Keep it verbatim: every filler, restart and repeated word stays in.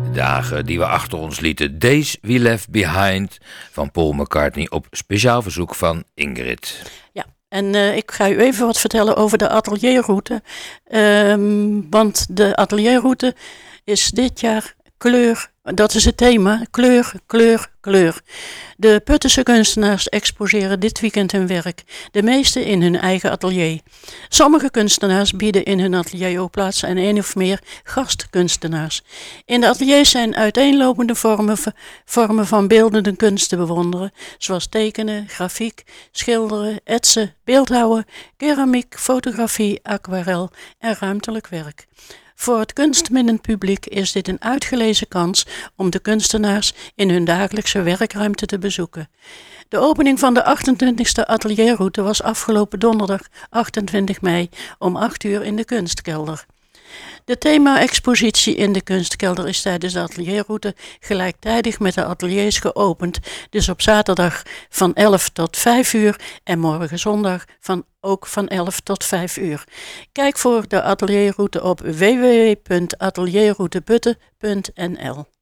Dagen die we achter ons lieten. Days We Left Behind van Paul McCartney op speciaal verzoek van Ingrid. Ja, en uh, ik ga u even wat vertellen over de atelierroute. Um, want de atelierroute is dit jaar kleur, dat is het thema, kleur, kleur, kleur. De Puttense kunstenaars exposeren dit weekend hun werk, de meeste in hun eigen atelier. Sommige kunstenaars bieden in hun atelier ook plaats aan één of meer gastkunstenaars. In de ateliers zijn uiteenlopende vormen, vormen van beeldende kunst te bewonderen, zoals tekenen, grafiek, schilderen, etsen, beeldhouwen, keramiek, fotografie, aquarel en ruimtelijk werk. Voor het kunstminnend publiek is dit een uitgelezen kans om de kunstenaars in hun dagelijkse werkruimte te bezoeken. De opening van de achtentwintigste atelierroute was afgelopen donderdag achtentwintig mei om acht uur in de Kunstkelder. De thema-expositie in de Kunstkelder is tijdens de atelierroute gelijktijdig met de ateliers geopend, dus op zaterdag van elf tot vijf uur en morgen zondag van, ook van elf tot vijf uur. Kijk voor de atelierroute op w w w punt atelierrouteputten punt n l.